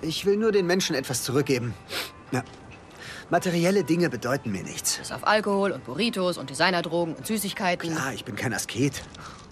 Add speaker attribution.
Speaker 1: Ich will nur den Menschen etwas zurückgeben. Ja. Materielle Dinge bedeuten mir nichts.
Speaker 2: Bis auf Alkohol und Burritos und Designerdrogen und Süßigkeiten.
Speaker 1: Klar, ich bin kein Asket.